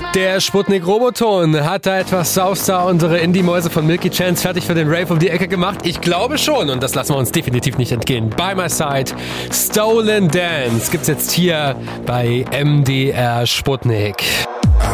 Der Sputnik Roboton hat da etwas Saustar unsere Indie-Mäuse von Milky Chance fertig für den Rave um die Ecke gemacht. Ich glaube schon und das lassen wir uns definitiv nicht entgehen. By My Side, Stolen Dance gibt's jetzt hier bei MDR Sputnik.